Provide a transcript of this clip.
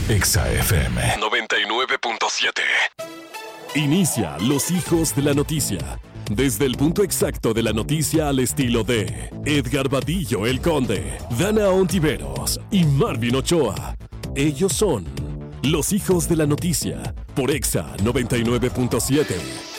Exa FM 99.7. Inicia Los Hijos de la Noticia. Desde el punto exacto de la noticia al estilo de Edgar Vadillo el Conde, Dana Ontiveros y Marvin Ochoa. Ellos son Los Hijos de la Noticia por Exa 99.7.